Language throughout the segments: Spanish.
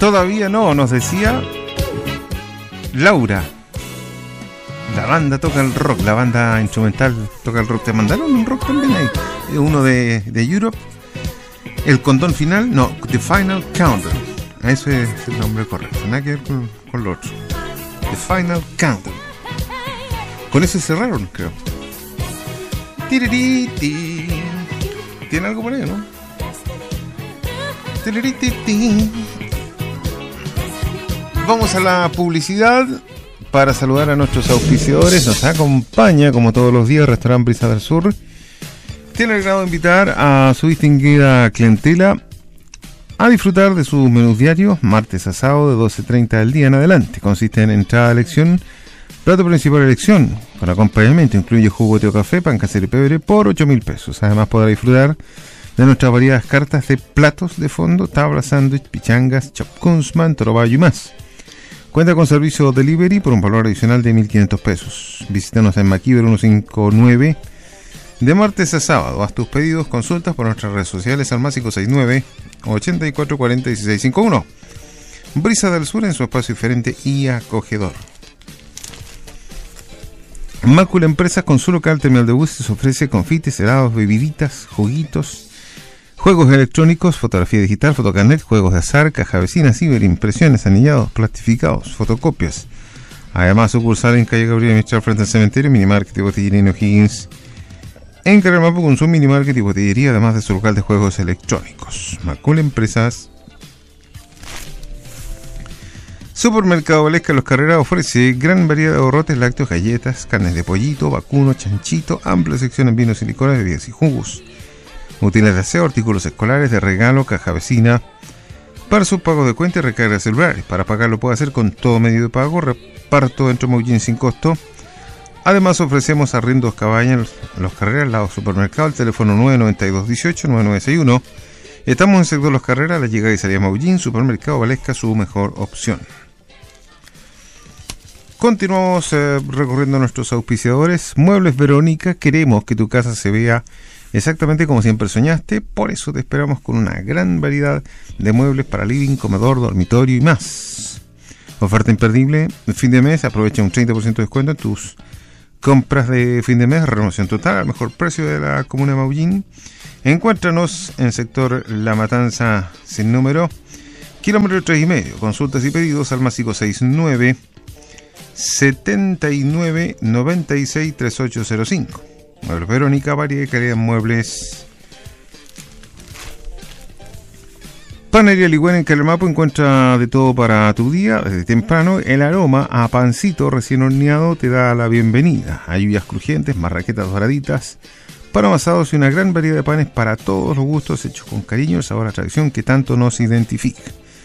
Todavía no, nos decía Laura. La banda toca el rock, la banda instrumental toca el rock. ¿Te mandaron un rock también ahí? Uno de Europe. El condón final, no, The Final Countdown. Ese es el nombre correcto, nada que ver con lo otro. The Final Countdown. Con eso cerraron, creo. Tiririti. ¿Tiene algo por ahí, no? Tiririti. Vamos a la publicidad para saludar a nuestros auspiciadores. Nos acompaña, como todos los días, Restaurante Brisa del Sur. Tiene el grado de invitar a su distinguida clientela a disfrutar de sus menús diarios, martes a sábado de 12:30 del día en adelante. Consisten en entrada a elección, plato principal a elección, con acompañamiento. Incluye jugo, té o café, pan casero y pebre por 8.000 pesos. Además podrá disfrutar de nuestras variadas cartas de platos de fondo, tabla, sándwich, pichangas, chapkunzman, toroballo y más. Cuenta con servicio delivery por un valor adicional de 1.500 pesos. Visítanos en Maquiver 159 de martes a sábado. Haz tus pedidos, consultas por nuestras redes sociales al más 569 8440 1651. Brisa del Sur en su espacio diferente y acogedor. Mácula Empresas, con su local terminal de buses, ofrece confites, helados, bebiditas, juguitos, juegos electrónicos, fotografía digital, fotocarnet, juegos de azar, caja vecina, ciberimpresiones, anillados, plastificados, fotocopias. Además, sucursal en calle Gabriel Mistral frente al cementerio, minimarket y botillería en O'Higgins. En Carramapo con su minimarket y botillería, además de su local de juegos electrónicos. Macul Empresas. Supermercado Valesca Los Carreras ofrece gran variedad de abarrotes, lácteos, galletas, carnes de pollito, vacuno, chanchito, amplia sección en vinos y licores, bebidas y jugos. Útiles de aseo, artículos escolares, de regalo, caja vecina. Para sus pagos de cuenta y recarga celulares. Para pagarlo puede hacer con todo medio de pago. Reparto dentro de Maullín sin costo. Además ofrecemos arriendos cabañas Los Carreras al lado del supermercado, el teléfono 992-18-9961. Estamos en sector Los Carreras, la llegada y salida a Maullín, supermercado Valesca, su mejor opción. Continuamos recorriendo nuestros auspiciadores. Muebles Verónica, queremos que tu casa se vea exactamente como siempre soñaste, por eso te esperamos con una gran variedad de muebles para living, comedor, dormitorio y más. Oferta imperdible, fin de mes, aprovecha un 30% de descuento en tus compras de fin de mes, renovación total al mejor precio de la comuna de Maullín. Encuéntranos en sector La Matanza sin número, kilómetro 3,5. Consultas y pedidos al más 569 79 96 3805. Muebles Verónica, variedad y calidad en muebles. Panadería Ligüen en Calemapo encuentra de todo para tu día. Desde temprano, el aroma a pancito recién horneado te da la bienvenida. Hay lluvias crujientes, marraquetas doraditas, pan amasados y una gran variedad de panes para todos los gustos, hechos con cariño, el sabor a tradición que tanto nos identifica.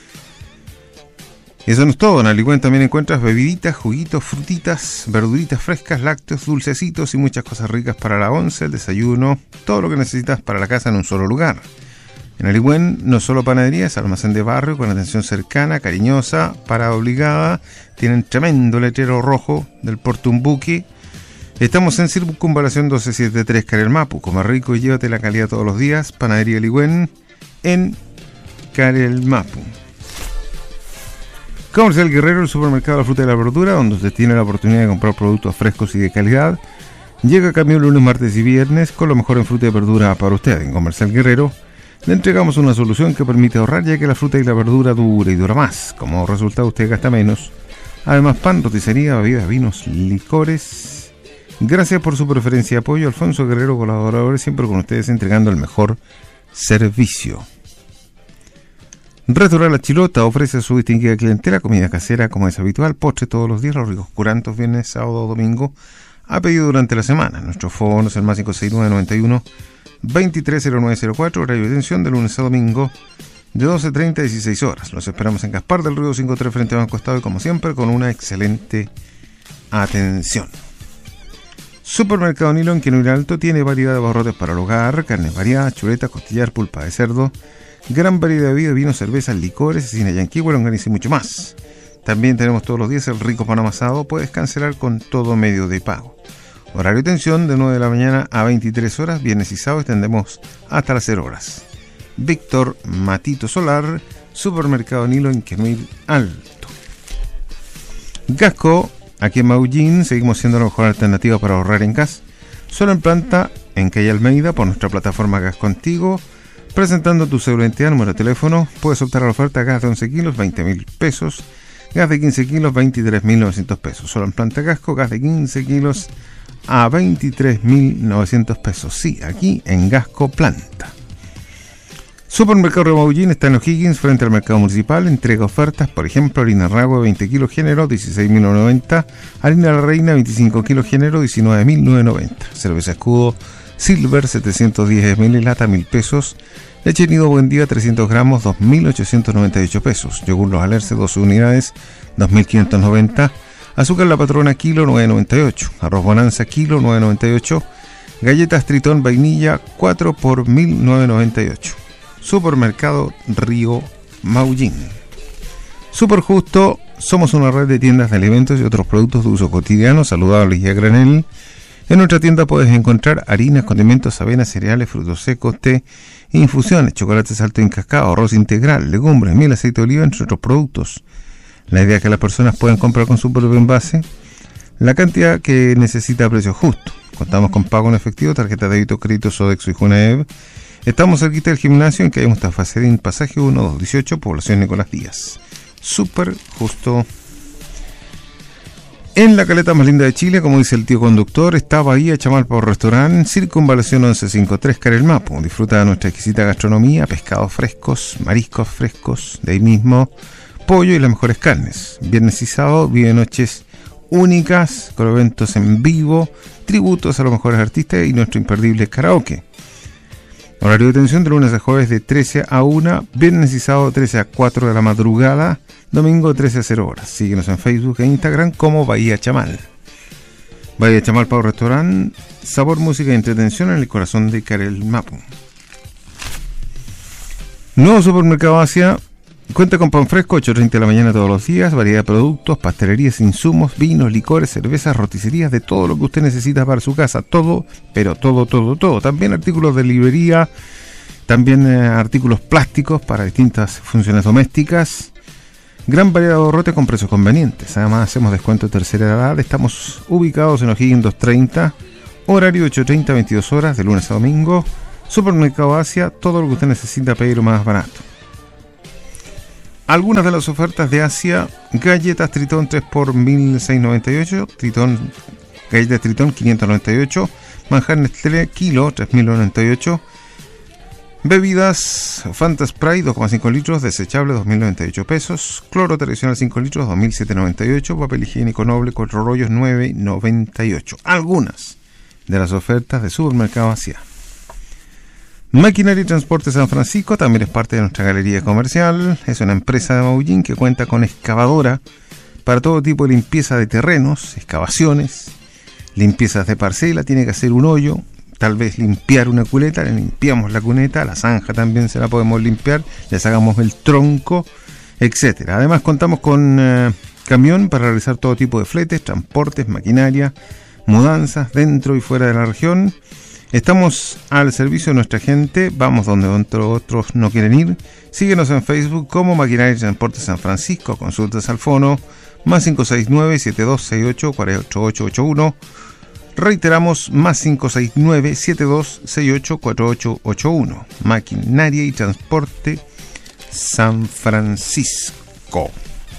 Eso no es todo. En Aligüen también encuentras bebiditas, juguitos, frutitas, verduritas frescas, lácteos, dulcecitos y muchas cosas ricas para la once, el desayuno, todo lo que necesitas para la casa en un solo lugar. En Aligüen no solo panadería, es almacén de barrio con atención cercana, cariñosa, parada obligada. Tienen tremendo letrero rojo del Portumbuque. Estamos en Circunvalación 1273 Carelmapu. Come rico y llévate la calidad todos los días. Panadería Aligüen en Carelmapu. Comercial Guerrero, el supermercado de la fruta y la verdura, donde usted tiene la oportunidad de comprar productos frescos y de calidad. Llega a cambio lunes, martes y viernes con lo mejor en fruta y verdura para usted. En Comercial Guerrero le entregamos una solución que permite ahorrar, ya que la fruta y la verdura dura y dura más. Como resultado usted gasta menos. Además, pan, roticería, bebidas, vinos, licores. Gracias por su preferencia y apoyo. Alfonso Guerrero, colaboradores, siempre con ustedes entregando el mejor servicio. Restaurante La Chilota ofrece a su distinguida clientela comida casera como es habitual, postre todos los días, los ricos curantos viernes, sábado o domingo, a pedido durante la semana. Nuestro fono es el más 569 91 230904, horario de atención de lunes a domingo de 12:30 a 16 horas. Los esperamos en Gaspar del Río 53 frente a Banco Estado y como siempre con una excelente atención. Supermercado Nilo que en Quinue Alto tiene variedad de abarrotes para el hogar, carnes variadas, chuletas, costillar, pulpa de cerdo, gran variedad de bebidas, vinos, cervezas, licores, cecina yanqui, longaniza y mucho más. También tenemos todos los días el rico pan amasado, puedes cancelar con todo medio de pago. Horario de atención de 9 de la mañana a 23 horas, viernes y sábado extendemos hasta las 0 horas. Víctor Matito Solar, Supermercado Nilo en Quemil Alto. Gasco, aquí en Maullín, seguimos siendo la mejor alternativa para ahorrar en gas. Solo en planta, en calle Almeida, por nuestra plataforma Gas Contigo. Presentando tu cédula de identidad, número de teléfono, puedes optar a la oferta gas de 11 kilos, 20.000 pesos. Gas de 15 kilos, 23.900 pesos. Solo en planta Gasco, gas de 15 kilos a 23.900 pesos. Sí, aquí en Gasco Planta. Supermercado Remaullín está en O'Higgins, frente al mercado municipal. Entrega ofertas, por ejemplo, harina Rago de 20 kilos género, 16.990. Harina La Reina, 25 kilos género, 19.990. Cerveza Escudo Silver, 710 mililata, 1.000 pesos. Leche Nido Buen Día, 300 gramos, 2.898 pesos. Yogur Los Alerce, 12 unidades, 2.590. Azúcar La Patrona, kilo, 9.98. Arroz Bonanza, kilo, 9.98. Galletas Tritón Vainilla, 4 por 1.998. Supermercado Río Maullín. Super Justo, somos una red de tiendas de alimentos y otros productos de uso cotidiano, saludables y a granel. En nuestra tienda puedes encontrar harinas, condimentos, avenas, cereales, frutos secos, té, infusiones, chocolates alto en cacao, arroz integral, legumbres, miel, aceite de oliva, entre otros productos. La idea es que las personas puedan comprar con su propio envase la cantidad que necesita a precio justo. Contamos con pago en efectivo, tarjeta de débito, crédito, Sodexo y Junaev. Estamos cerquita del gimnasio en calle Mustafacedín, pasaje 1218, población Nicolás Díaz. Súper justo. En la caleta más linda de Chile, como dice el tío conductor, está Bahía Chamalpa Restaurante, Circunvalación 1153, Carel Mapo. Disfruta de nuestra exquisita gastronomía, pescados frescos, mariscos frescos, de ahí mismo, pollo y las mejores carnes. Viernes y sábado vive noches únicas, con eventos en vivo, tributos a los mejores artistas y nuestro imperdible karaoke. Horario de atención de lunes a jueves de 13 a 1, viernes y sábado 13 a 4 de la madrugada, domingo 13 a 0 horas. Síguenos en Facebook e Instagram como Bahía Chamal. Bahía Chamal Pau Restaurant, sabor, música y entretención en el corazón de Carel Mapo. Nuevo Supermercado Asia. Cuenta con pan fresco, 8:30 de la mañana todos los días, variedad de productos, pastelerías, insumos, vinos, licores, cervezas, roticerías, de todo lo que usted necesita para su casa, todo, pero todo. También artículos de librería, también artículos plásticos para distintas funciones domésticas. Gran variedad de abarrotes con precios convenientes. Además hacemos descuento de tercera edad. Estamos ubicados en O'Higgins 230, horario 8:30 a 22 horas, de lunes a domingo. Supermercado Asia, todo lo que usted necesita pedir más barato. Algunas de las ofertas de Asia: galletas Tritón 3 por 1.698, galletas Tritón 598, manjar Nestlé kilo 3.098, bebidas Fanta Sprite 2,5 litros desechable 2.098 pesos, cloro tradicional 5 litros 2.798, papel higiénico noble 4 rollos 9.98. Algunas de las ofertas de Supermercado Asia. Maquinaria y Transporte San Francisco también es parte de nuestra galería comercial. Es una empresa de Maullín que cuenta con excavadora para todo tipo de limpieza de terrenos, excavaciones, limpiezas de parcela. Tiene que hacer un hoyo, tal vez limpiar una cuneta, le limpiamos la cuneta, la zanja también se la podemos limpiar, le sacamos el tronco, etcétera. Además contamos con camión para realizar todo tipo de fletes, transportes, maquinaria, mudanzas dentro y fuera de la región. Estamos al servicio de nuestra gente, vamos donde otros no quieren ir. Síguenos en Facebook como Maquinaria y Transporte San Francisco. Consultas al fono más 569-7268-4881. Reiteramos, más 569-7268-4881. Maquinaria y Transporte San Francisco.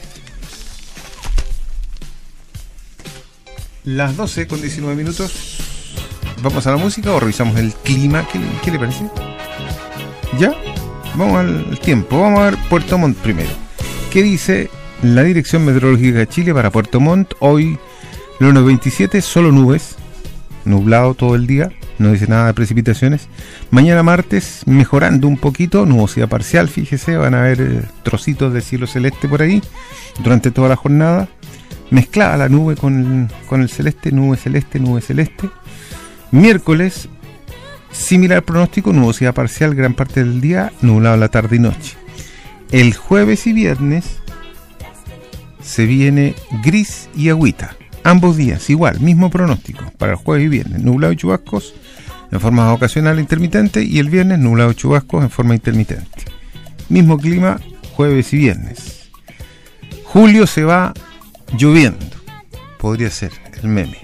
Las 12:19. ¿Vamos a la música o revisamos el clima? ¿Qué le parece? ¿Ya? Vamos al tiempo. Vamos a ver Puerto Montt primero. ¿Qué dice la Dirección Meteorológica de Chile para Puerto Montt? Hoy, lunes 27, solo nubes. Nublado todo el día. No dice nada de precipitaciones. Mañana martes, mejorando un poquito. Nubosidad parcial, fíjese. Van a haber trocitos de cielo celeste por ahí durante toda la jornada. Mezclada la nube con el celeste. Nube celeste. Miércoles, similar pronóstico, nubosidad parcial gran parte del día, nublado la tarde y noche. El jueves y viernes se viene gris y agüita. Ambos días igual, mismo pronóstico para el jueves y viernes, nublado y chubascos, en forma ocasional e intermitente, y el viernes nublado chubascos en forma intermitente. Mismo clima jueves y viernes. Julio se va lloviendo, podría ser el meme.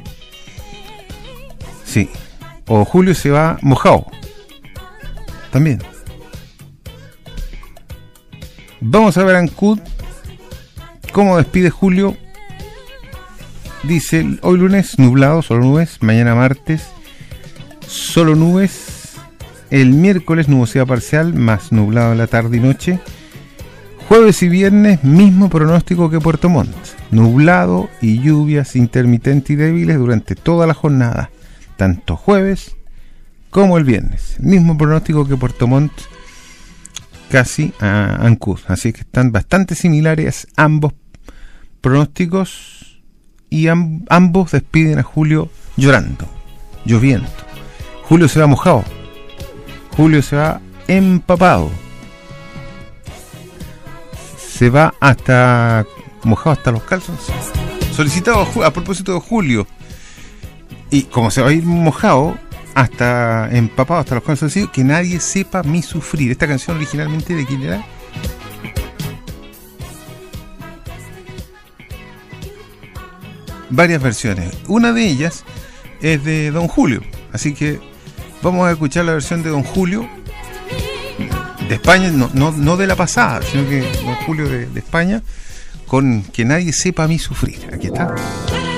Sí. O julio se va mojado. También. Vamos a ver Ancud cómo despide julio. Dice, hoy lunes nublado, solo nubes. Mañana martes, solo nubes. El miércoles nubosidad parcial, más nublado en la tarde y noche. Jueves y viernes, mismo pronóstico que Puerto Montt. Nublado y lluvias intermitentes y débiles durante toda la jornada, tanto jueves como el viernes. Mismo pronóstico que Puerto Montt, casi a Ancud. Así que están bastante similares ambos pronósticos, y ambos despiden a julio llorando, lloviendo. Julio se va mojado, julio se va empapado, se va hasta mojado hasta los calzones. Solicitado a propósito de julio, y como se va a ir mojado hasta empapado hasta los calzones, que nadie sepa mi sufrir. Esta canción originalmente, ¿de quién era? Varias versiones. Una de ellas es de Don Julio, así que vamos a escuchar la versión de Don Julio de España, no de la pasada, sino que Don Julio de España, con Que nadie sepa mi sufrir. Aquí está.